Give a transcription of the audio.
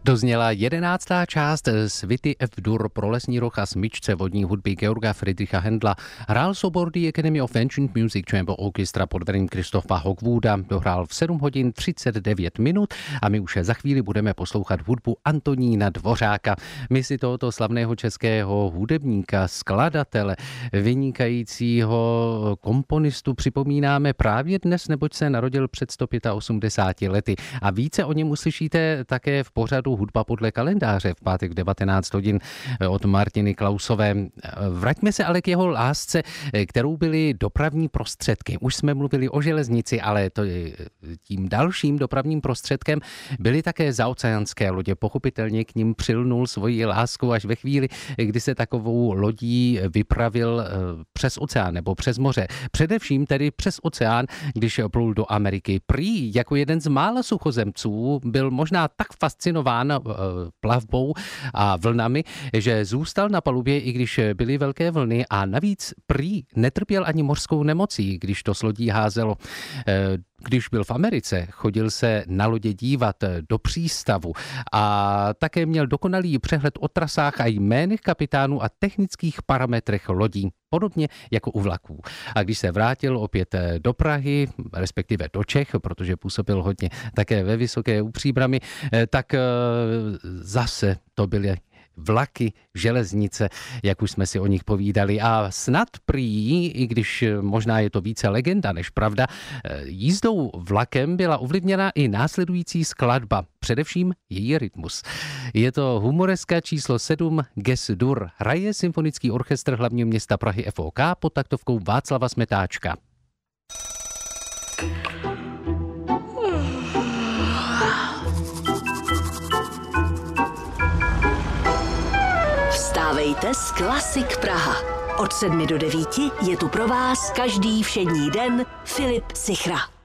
Dozněla 11. část svity F-dur pro lesní roh a smyčce vodní hudby Georga Friedricha Händla. Hrál soubor The Academy of Ancient Music Chamber Orchestra pod vedením Christopha Hogwooda. Dohrál v 7 hodin 39 minut a my už za chvíli budeme poslouchat hudbu Antonína Dvořáka. My si tohoto slavného českého hudebníka, skladatele, vynikajícího komponistu připomínáme právě dnes, neboť se narodil před 185 lety. A více o něm uslyšíte také v pořadu Hudba podle kalendáře v pátek 19 hodin od Martiny Klausové. Vraťme se ale k jeho lásce, kterou byly dopravní prostředky. Už jsme mluvili o železnici, ale tím dalším dopravním prostředkem byly také zaoceánské lodě. Pochopitelně k ním přilnul svoji lásku až ve chvíli, kdy se takovou lodí vypravil přes oceán nebo přes moře. Především tedy přes oceán, když plul do Ameriky. Prý jako jeden z mála suchozemců byl možná tak fascinován plavbou a vlnami, že zůstal na palubě, i když byly velké vlny, a navíc prý netrpěl ani mořskou nemocí, když to s lodí házelo. Když byl v Americe, chodil se na lodě dívat do přístavu a také měl dokonalý přehled o trasách a jménech kapitánů a technických parametrech lodí, podobně jako u vlaků. A když se vrátil opět do Prahy, respektive do Čech, protože působil hodně také ve Vysoké u Příbrami, tak zase to byly vlaky, železnice, jak už jsme si o nich povídali. A snad prý, i když možná je to více legenda než pravda, jízdou vlakem byla ovlivněna i následující skladba, především její rytmus. Je to humoreska číslo 7 G-dur. Hraje Symfonický orchestr hlavního města Prahy FOK pod taktovkou Václava Smetáčka. Vstávejte s Klasik Praha. Od 7 do 9 je tu pro vás každý všední den Filip Sichra.